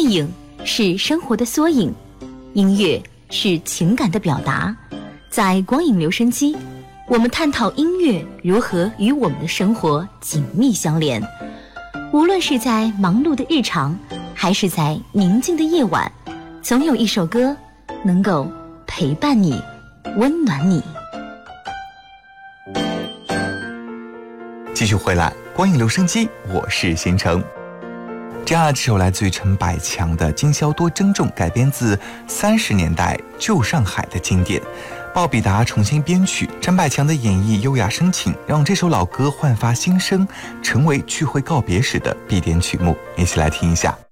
意影是生活的缩影，音乐是情感的表达。在光影留声机，我们探讨音乐如何与我们的生活紧密相连。无论是在忙碌的日常，还是在宁静的夜晚，总有一首歌能够陪伴你，温暖你。 继续回来，光影留声机，我是新城。这首来自于陈百强的《今宵多珍重》，改编自30年代旧上海的经典。鲍比达重新编曲，陈百强的演绎优雅深情，让这首老歌焕发新生，成为聚会告别时的必点曲目。一起来听一下。